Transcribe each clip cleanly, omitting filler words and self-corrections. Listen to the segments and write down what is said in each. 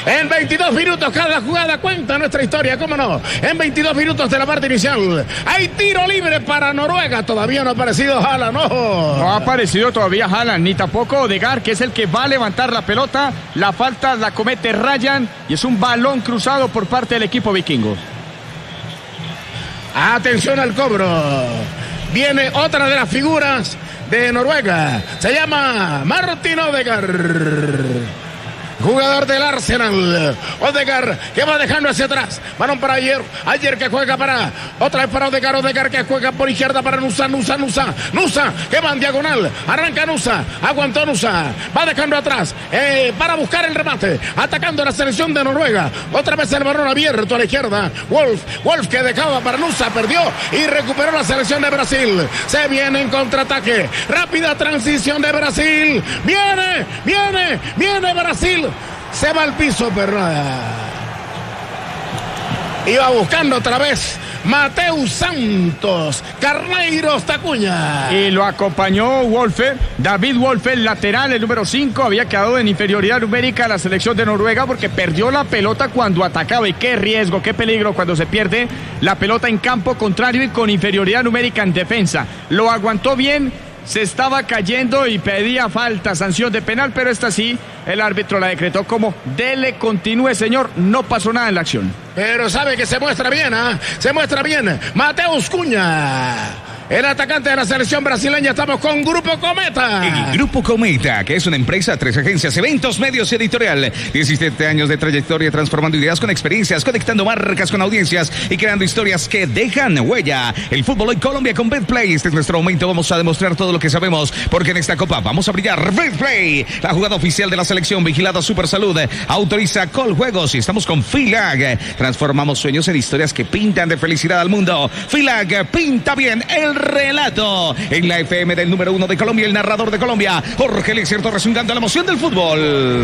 En 22 minutos cada jugada cuenta nuestra historia, ¿cómo no? En 22 minutos de la parte inicial. Hay tiro libre para Noruega. Todavía no ha aparecido Haaland, ojo. No ha aparecido todavía Haaland, ni tampoco Odegaard, que es el que va a levantar la pelota. La falta la comete Ryan y es un balón cruzado por parte del equipo vikingo. Atención al cobro. Viene otra de las figuras de Noruega. Se llama Martin Odegaard, jugador del Arsenal. Odegaard que va dejando hacia atrás. Balón para Ayer que juega para... Otra vez para Odegaard. Odegaard que juega por izquierda para Nusa que va en diagonal. Arranca Nusa. Aguantó Nusa. Va dejando atrás. Para buscar el remate. Atacando la selección de Noruega. Otra vez el balón abierto a la izquierda. Wolf que dejaba para Nusa. Perdió y recuperó la selección de Brasil. Se viene en contraataque. Rápida transición de Brasil. Viene Brasil. Se va al piso, pero nada. Iba buscando otra vez Mateus Santos, Carneiros Tacuña. Y lo acompañó Wolfe, David Wolfe, el lateral, el número 5, había quedado en inferioridad numérica a la selección de Noruega porque perdió la pelota cuando atacaba. Y qué riesgo, qué peligro cuando se pierde la pelota en campo contrario y con inferioridad numérica en defensa. Lo aguantó bien. Se estaba cayendo y pedía falta, sanción de penal, pero esta sí, el árbitro la decretó como dele, continúe, señor, no pasó nada en la acción. Pero sabe que se muestra bien, se muestra bien. Mateus Cunha, el atacante de la selección brasileña. Estamos con Grupo Cometa. El Grupo Cometa, que es una empresa, 3 agencias, eventos, medios y editorial. 17 años de trayectoria transformando ideas con experiencias, conectando marcas con audiencias y creando historias que dejan huella. El fútbol en Colombia con Betplay. Este es nuestro momento. Vamos a demostrar todo lo que sabemos, porque en esta copa vamos a brillar. Betplay, la jugada oficial de la selección, vigilada Super Salud, autoriza Coljuegos y estamos con Filag. Transformamos sueños en historias que pintan de felicidad al mundo. Filag pinta bien el relato. En la FM del número 1 de Colombia, el narrador de Colombia, Jorge Eliezer Torres, un canto a la emoción del fútbol.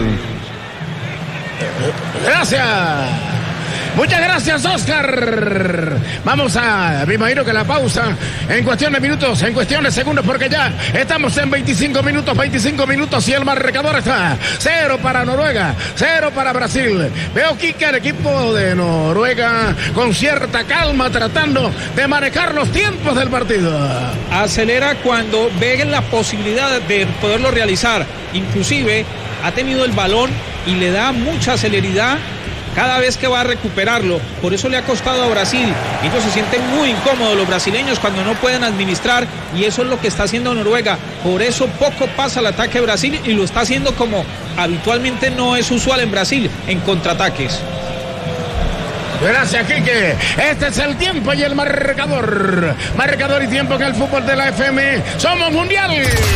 Gracias. Muchas gracias, Oscar. Vamos a, me imagino que la pausa en cuestión de minutos, en cuestión de segundos, porque ya estamos en 25 minutos y el marcador está 0 para Noruega, 0 para Brasil. Veo aquí que el equipo de Noruega con cierta calma tratando de manejar los tiempos del partido. Acelera cuando ve la posibilidad de poderlo realizar. Inclusive ha tenido el balón y le da mucha celeridad cada vez que va a recuperarlo. Por eso le ha costado a Brasil. Ellos se sienten muy incómodos, los brasileños, cuando no pueden administrar, y eso es lo que está haciendo Noruega. Por eso poco pasa el ataque de Brasil y lo está haciendo como habitualmente no es usual en Brasil, en contraataques. Gracias, Quique. Este es el tiempo y el marcador. Marcador y tiempo en el fútbol de la FM. ¡Somos mundial!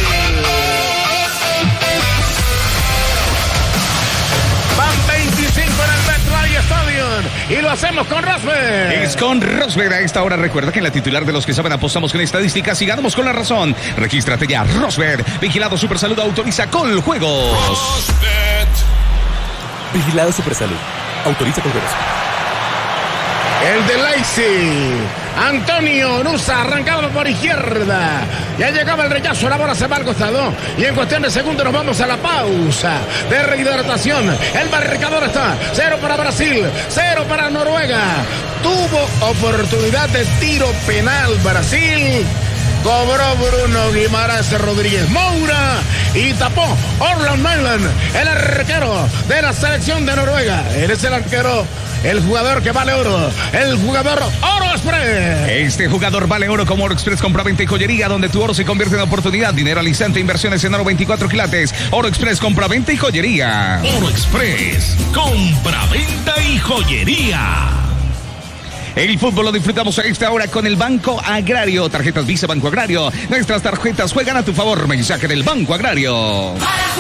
Van 25 en el Betplay Stadium y lo hacemos con Rosberg. Es con Rosberg. A esta hora recuerda que en la titular de los que saben apostamos con estadísticas y ganamos con la razón. Regístrate ya, Rosberg. Vigilado Supersalud, autoriza Coljuegos. Rosberg. Vigilado Supersalud, autoriza Coljuegos. El de Leipzig, Antonio Nusa, arrancado por izquierda. Ya llegaba el rechazo, la bola se va al costado. Y en cuestión de segundos nos vamos a la pausa de rehidratación. El marcador está 0 para Brasil, 0 para Noruega. Tuvo oportunidad de tiro penal Brasil. Cobró Bruno Guimaraes Rodríguez Moura y tapó Orland Nyland, el arquero de la selección de Noruega. Él es el arquero, el jugador que vale oro, el jugador Oro Express. Este jugador vale oro como Oro Express, compra-venta y joyería, donde tu oro se convierte en oportunidad. Dinero al instante, inversiones en oro 24 quilates. Oro Express, compra-venta y joyería. Oro Express, compra-venta y joyería. El fútbol lo disfrutamos a esta hora con el Banco Agrario. Tarjetas Visa Banco Agrario. Nuestras tarjetas juegan a tu favor. Mensaje del Banco Agrario.